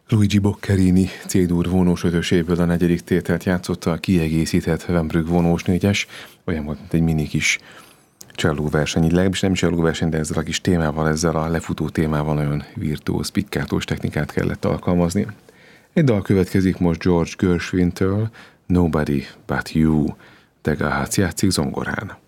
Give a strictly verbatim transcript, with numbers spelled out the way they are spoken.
Luigi Boccherini C-dur vonós ötöséből a negyedik tételt játszotta a kiegészített Vembrugh vonós négyes, olyan volt, mint egy mini kis csellóverseny, így legalábbis nem csellóverseny, de ezzel a kis témával, ezzel a lefutó témával nagyon virtuóz, pikkátós technikát kellett alkalmazni. Egy dal következik most George Gershwin-től, Nobody But You, Dega Hátz játszik zongorán.